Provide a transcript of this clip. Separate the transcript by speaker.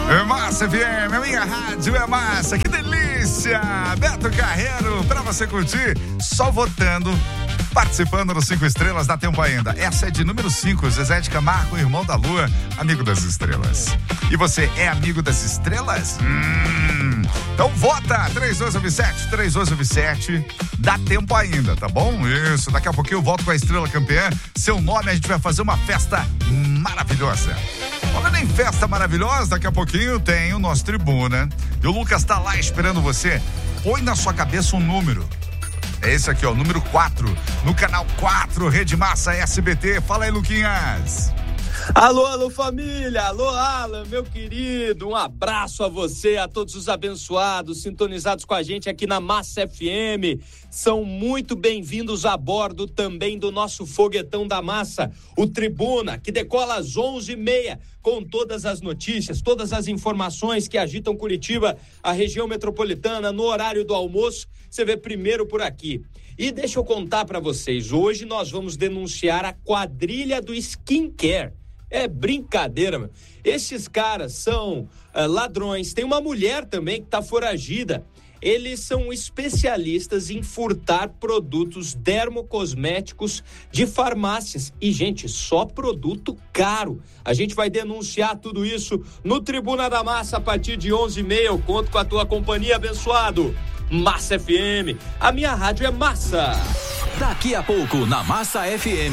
Speaker 1: É Massa FM, a minha rádio é massa, que delícia! Beto Carreiro, pra você curtir, só votando, participando dos 5 estrelas, dá tempo ainda. Essa é de número 5, Zezé de Camargo, irmão da Lua, amigo das estrelas. E você é amigo das estrelas? Então vota, 3297, dá tempo ainda, tá bom? Isso, daqui a pouquinho eu volto com a estrela campeã, seu nome, a gente vai fazer uma festa maravilhosa. Falando em festa maravilhosa, daqui a pouquinho tem o nosso Tribuna. E o Lucas tá lá esperando você. Põe na sua cabeça um número. É esse aqui, ó, número 4. No canal 4, Rede Massa SBT. Fala aí, Luquinhas.
Speaker 2: Alô, família. Alô, Alan, meu querido. Um abraço a você, a todos os abençoados, sintonizados com a gente aqui na Massa FM. São muito bem-vindos a bordo também do nosso foguetão da massa, o Tribuna, que decola às 11h30, com todas as notícias, todas as informações que agitam Curitiba, a região metropolitana, no horário do almoço. Você vê primeiro por aqui. E deixa eu contar para vocês, hoje nós vamos denunciar a quadrilha do skincare. É brincadeira, meu. Esses caras são ladrões. Tem uma mulher também que tá foragida. Eles são especialistas em furtar produtos dermocosméticos de farmácias. E, gente, só produto caro. A gente vai denunciar tudo isso no Tribuna da Massa a partir de 11h30. Eu conto com a tua companhia, abençoado. Massa FM, a minha rádio é massa.
Speaker 3: Daqui a pouco, na Massa FM,